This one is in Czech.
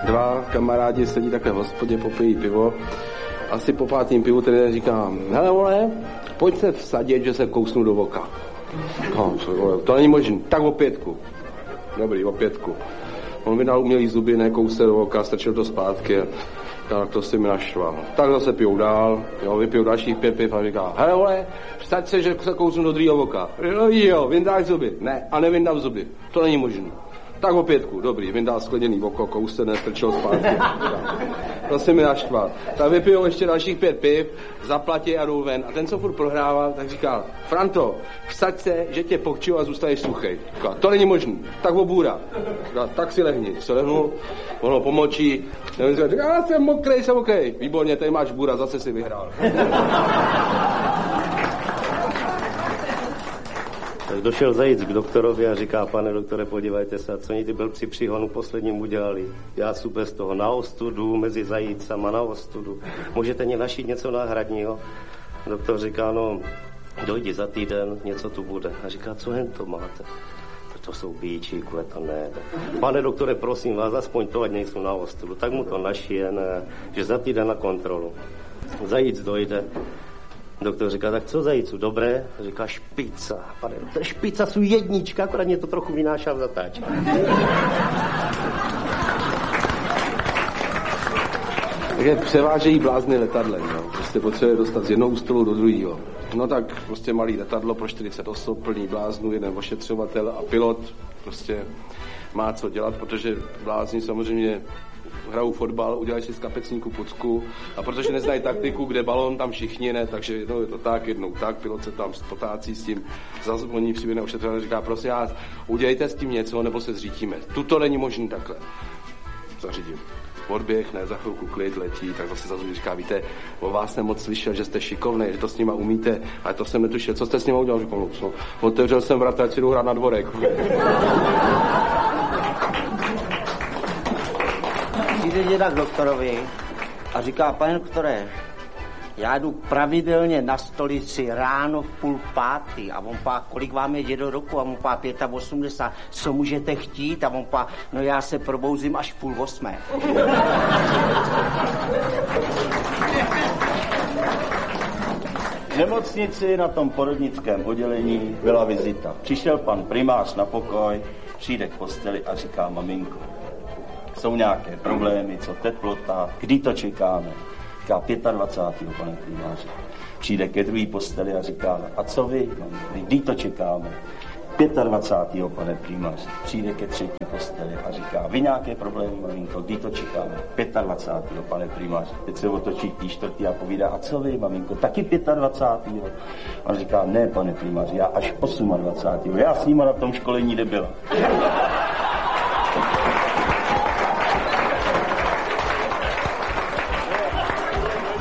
Dva kamarádi sedí takhle v hospodě, popijí pivo. Asi po 5. pivu tedy říkám, hele vole, pojď se vsadit, že se kousnu do voka. No, to není možné, tak o 5. Dobrý, o 5. On vydal umělý zuby, nekousl do voka, strčil to zpátky. Tak to si mi naštval. Tak zase pijou dál, jo, vypijou dalších 5 piv a říká, hele vole, vstaď se, že se kousnu do druhého voka. Jo, vyndáš zuby. Ne, a nevyndám zuby. To není možný. Tak o 5, dobrý, vyndal skleněný oko, kousl, nestrčil zpátky. To si mi naštval. Tak vypijou ještě dalších 5 piv, zaplatí a jdou ven. A ten, co furt prohrával, tak říkal, Franto, vsaď se, že tě pochčiju a zůstaneš suchej. Říkal, to není možný. Tak obůra. Říkal, tak si lehni. Se lehnul, ono pomočí. Říkal, já jsem mokrý. Výborně, tady máš bůra, zase si vyhrál. Tak došel zajíc k doktorovi a říká, pane doktore, podívejte se, co oni ty blbci při honu posledním udělali. Já jsem bez toho na ostudu, mezi zajícama na ostudu. Můžete mě našít něco náhradního? Doktor říká, no, dojdi za týden, něco tu bude. A říká, co jen to máte? To jsou bíči, to ne. Pane doktore, prosím vás, aspoň to, ať nejsou na ostudu. Tak mu to našije, ne, že za týden na kontrolu. Zajíc dojde. Doktor říká, tak co zajícu, dobré? Říká, špica. Pane doktore, špica jsou 1, akorát mě to trochu vynášá v zatáčku. Takže převážejí blázny letadlem, no. Prostě potřebuje dostat z jednoho ústolu do druhého. No tak prostě malý letadlo pro 40 osob, plný bláznů, jeden ošetřovatel a pilot prostě má co dělat, protože blázni samozřejmě hrajou fotbal, udělají si z kapecníku pucku a protože neznají taktiku, kde balón, tam všichni ne, takže jednou je to tak, jednou tak, pilot se tam potácí s tím, zazvoní přiběhne ošetřovatel, říká, prosím vás, udělejte s tím něco, nebo se zřítíme. Tuto není možný takhle. Zařídím. Odběh, ne, za chvilku klid, letí, tak zase zazvoní, říká, víte, o vás jsem moc slyšel, že jste šikovnej, že to s nima umíte, ale to jsem netušil, co jste s nima udělal, říkal, no, otevřel jsem vrata, ať si jdu hrát na dvorek. Přijde děda k doktorovi a říká, pane doktore, já jdu pravidelně na stolici ráno v 7:30 a on pá, kolik vám je dědo roku? A on pá 85, co můžete chtít? A on pá, no já se probouzím až v 7:30. V nemocnici na tom porodnickém oddělení byla vizita. Přišel pan primář na pokoj, přijde k posteli a říká, maminko, jsou nějaké problémy, co teplota, kdy to čekáme? Říká 25. pane primáři. Přijde ke druhé posteli a říká, a co vy? Kdy to čekáme? 25. pane primáři. Přijde ke třetí posteli a říká, vy nějaké problémy, maminko, kdy to čekáme? 25. pane primáři. Teď se otočí tí čtvrtý a povídá, a co vy, maminko, taky 25. On říká, ne, pane primáři, já až 28. Já s nima na tom školení nebyla.